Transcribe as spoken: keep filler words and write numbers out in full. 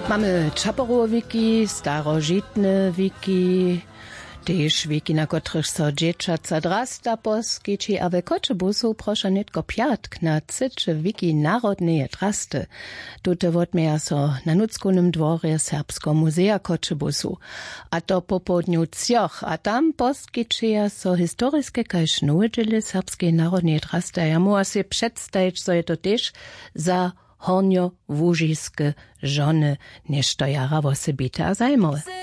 Mamy Čaporowe wiki, starożytne wiki, też wiki, na których so dzieciaca drasta poskici, a we Koczebusu proszę netko piatk na cycze wiki narodne drasty. Tute wodmeja so na Nuckunym dworze Serbsko Muzea Koczebusu. A to po południu cioch, a tam poskicia so historiskie kaž nowodźele serbskie narodne drasty. Ja muszę się przedstawić, co je to też za hornio-łużiskie żony, niż to jara wosebite a zajmowe.